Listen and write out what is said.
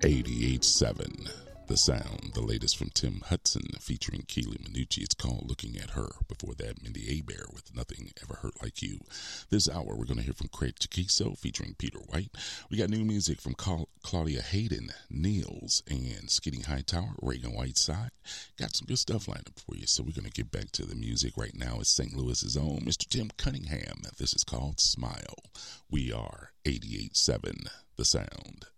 88.7 The Sound, the latest from Tim Hudson featuring Keely Minucci. It's called Looking at Her. Before that, Mindy Abair with Nothing Ever Hurt Like You. This hour, we're going to hear from Craig Chaquico featuring Peter White. We got new music from Claudia Hayden, Niels, and Skitty Hightower, Reagan Whiteside. Got some good stuff lined up for you, so we're going to get back to the music. Right now, it's St. Louis's own Mr. Tim Cunningham. This is called Smile. We are 88.7 The Sound.